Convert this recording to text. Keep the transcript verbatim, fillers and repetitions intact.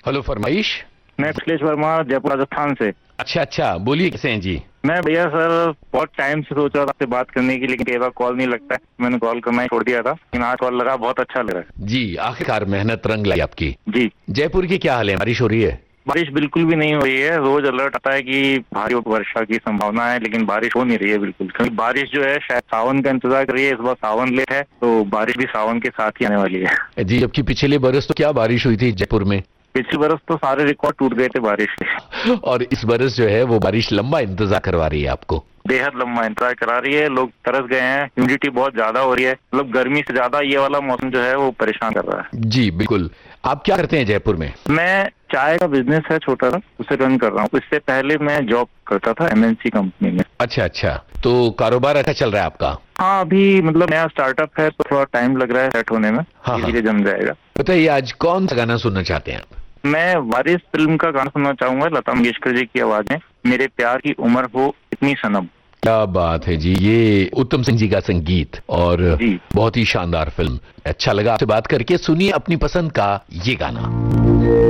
Hello, फरमाइश। मैं अखिलेश वर्मा, जयपुर राजस्थान से। अच्छा अच्छा, बोलिए, कैसे हैं जी? मैं भैया सर बहुत टाइम से सोच रहा था आपसे बात करने की, लेकिन कई बार कॉल नहीं लगता है, मैंने कॉल करना ही छोड़ दिया था, लेकिन आज कॉल लगा, बहुत अच्छा लग रहा है जी। आखिरकार मेहनत रंग लाई आपकी। जी। जयपुर की क्या हाल है? बारिश हो रही है? बारिश बिल्कुल भी नहीं हो रही है। रोज अलर्ट आता है कि भारी वर्षा की संभावना है, लेकिन बारिश हो नहीं रही है बिल्कुल। क्योंकि बारिश जो है शायद सावन का इंतजार कर रही है। इस बार सावन लेट है, तो बारिश भी सावन के साथ ही आने वाली है जी, जबकि पिछले बरस तो क्या बारिश हुई थी जयपुर में। पिछले बरस तो सारे रिकॉर्ड टूट गए थे बारिश के। और इस बरस जो है वो बारिश लंबा इंतजार करवा रही है आपको। बेहद लंबा इंतजार करा रही है, लोग तरस गए हैं। ह्यूमिडिटी बहुत ज्यादा हो रही है, मतलब गर्मी से ज्यादा ये वाला मौसम जो है वो परेशान कर रहा है। जी बिल्कुल। आप क्या करते हैं जयपुर में? मैं चाय का बिजनेस है छोटा सा, उसे रन कर रहा हूँ। इससे पहले मैं जॉब करता था एमएनसी कंपनी में। अच्छा अच्छा, तो कारोबार अच्छा चल रहा है आपका? हाँ, अभी मतलब नया स्टार्टअप है तो थोड़ा टाइम लग रहा है सेट होने में। हाँ, धीरे धीरे जम जाएगा। बताइए, आज कौन सा गाना सुनना चाहते हैं आप? मैं वारिस फिल्म का गाना सुनना चाहूंगा, लता मंगेशकर जी की आवाज में, मेरे प्यार की उम्र हो इतनी सनम। क्या बात है जी, ये उत्तम सिंह जी का संगीत और जी। बहुत ही शानदार फिल्म। अच्छा लगा आपसे बात करके। सुनिए अपनी पसंद का ये गाना।